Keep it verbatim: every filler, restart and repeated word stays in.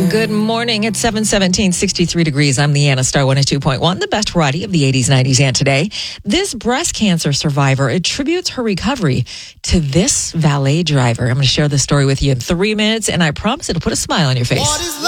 Good morning. It's seven seventeen, sixty-three degrees. I'm Leanna Star one oh two point one, the best variety of the eighties, nineties, and today. This breast cancer survivor attributes her recovery to this valet driver. I'm going to share this story with you in three minutes, and I promise it'll put a smile on your face.